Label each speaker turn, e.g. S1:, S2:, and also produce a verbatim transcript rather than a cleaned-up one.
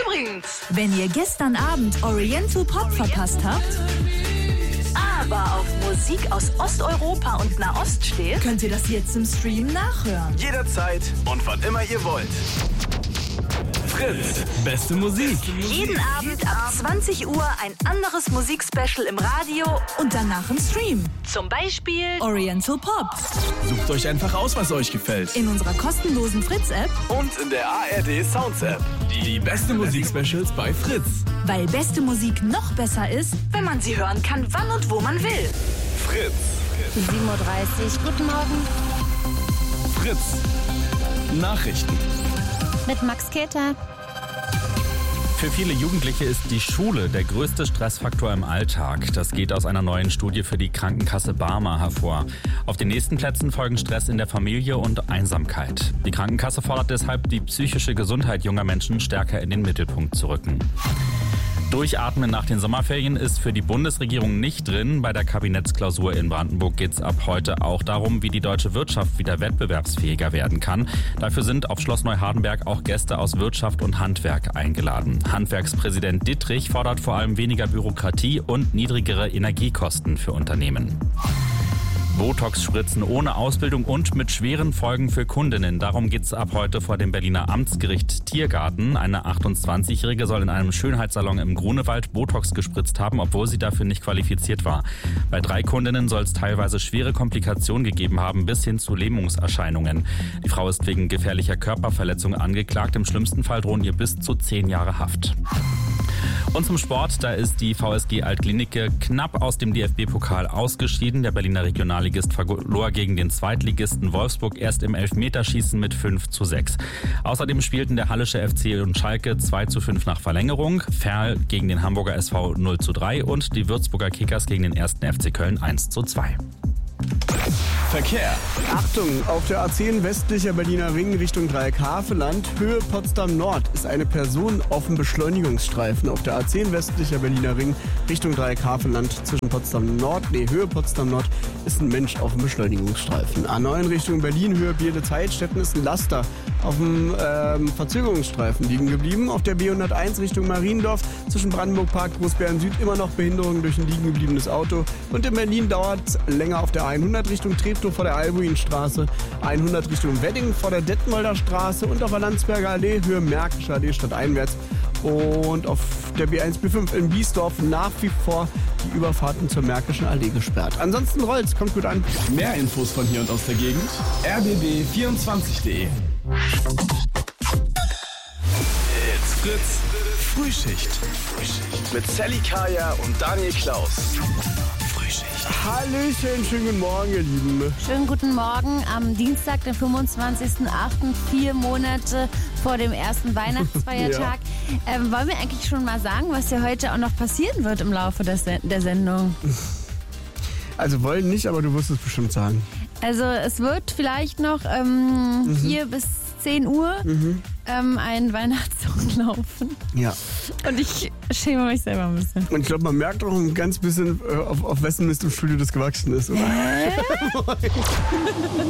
S1: Übrigens,
S2: wenn ihr gestern Abend Oriental Pop verpasst habt,
S1: aber auf Musik aus Osteuropa und Nahost steht,
S2: könnt ihr das jetzt im Stream nachhören.
S3: Jederzeit und wann immer ihr wollt. Fritz, beste Musik.
S1: Jeden Abend ab zwanzig Uhr ein anderes Musikspecial im Radio
S2: Und danach im Stream.
S1: Zum Beispiel
S2: Oriental Pop.
S3: Sucht euch einfach aus, was euch gefällt.
S2: In unserer kostenlosen Fritz-App.
S3: Und in der A R D Sounds App. Die beste Musikspecials bei Fritz.
S2: Weil beste Musik noch besser ist,
S1: wenn man sie hören kann, wann und wo man will.
S3: Fritz.
S4: sieben Uhr dreißig, guten Morgen.
S3: Fritz. Nachrichten.
S4: Mit Max Keter.
S5: Für viele Jugendliche ist die Schule der größte Stressfaktor im Alltag. Das geht aus einer neuen Studie für die Krankenkasse Barmer hervor. Auf den nächsten Plätzen folgen Stress in der Familie und Einsamkeit. Die Krankenkasse fordert deshalb, die psychische Gesundheit junger Menschen stärker in den Mittelpunkt zu rücken. Durchatmen nach den Sommerferien ist für die Bundesregierung nicht drin. Bei der Kabinettsklausur in Brandenburg geht es ab heute auch darum, wie die deutsche Wirtschaft wieder wettbewerbsfähiger werden kann. Dafür sind auf Schloss Neuhardenberg auch Gäste aus Wirtschaft und Handwerk eingeladen. Handwerkspräsident Dittrich fordert vor allem weniger Bürokratie und niedrigere Energiekosten für Unternehmen. Botox-Spritzen ohne Ausbildung und mit schweren Folgen für Kundinnen. Darum geht's ab heute vor dem Berliner Amtsgericht Tiergarten. Eine achtundzwanzigjährige soll in einem Schönheitssalon im Grunewald Botox gespritzt haben, obwohl sie dafür nicht qualifiziert war. Bei drei Kundinnen soll es teilweise schwere Komplikationen gegeben haben, bis hin zu Lähmungserscheinungen. Die Frau ist wegen gefährlicher Körperverletzung angeklagt. Im schlimmsten Fall drohen ihr bis zu zehn Jahre Haft. Und zum Sport, da ist die V S G Altklinike knapp aus dem D F B-Pokal ausgeschieden. Der Berliner Regionalligist verlor gegen den Zweitligisten Wolfsburg erst im Elfmeterschießen mit fünf zu sechs. Außerdem spielten der Hallische F C und Schalke zwei zu fünf nach Verlängerung, Ferl gegen den Hamburger S V null zu drei und die Würzburger Kickers gegen den ersten F C Köln eins zu zwei.
S3: Verkehr.
S6: Achtung, auf der A zehn westlicher Berliner Ring Richtung Dreieck-Havelland, Höhe Potsdam Nord, ist eine Person auf dem Beschleunigungsstreifen. Auf der A zehn westlicher Berliner Ring Richtung Dreieck-Havelland zwischen Potsdam Nord, nee, Höhe Potsdam Nord, ist ein Mensch auf dem Beschleunigungsstreifen. A neun Richtung Berlin, Höhe Bielefeld-Zeitstetten, ist ein Laster auf dem ähm, Verzögerungsstreifen liegen geblieben. Auf der B hunderteins Richtung Mariendorf zwischen Brandenburg Park, Großbären Süd immer noch Behinderung durch ein liegen gebliebenes Auto. Und in Berlin dauert es länger auf der hundert Richtung Treptow vor der Albuinstraße, hundert Richtung Wedding vor der Detmolder Straße und auf der Landsberger Allee, Höhe Märkische Allee stadteinwärts. Und auf der B eins B fünf in Biesdorf nach wie vor die Überfahrten zur Märkischen Allee gesperrt. Ansonsten rollt's, kommt gut an.
S3: Mehr Infos von hier und aus der Gegend. r b b vierundzwanzig punkt de. It's Fritz. Frühschicht. Mit Sally Kaya und Daniel Klaus.
S6: Hallöchen, schönen guten Morgen, ihr Lieben.
S4: Schönen guten Morgen am Dienstag, den fünfundzwanzigsten achten Vier Monate vor dem ersten Weihnachtsfeiertag. ja. ähm, wollen wir eigentlich schon mal sagen, was ja heute auch noch passieren wird im Laufe der, Se- der Sendung?
S6: Also wollen nicht, aber du wirst es bestimmt sagen.
S4: Also es wird vielleicht noch ähm, mhm. hier bis zehn Uhr mhm. ähm, ein Weihnachtssong laufen.
S6: Ja.
S4: Und ich schäme mich selber ein bisschen.
S6: Und ich glaube, man merkt auch ein ganz bisschen, äh, auf, auf wessen Mist im Studio das gewachsen ist, oder?
S4: Hä?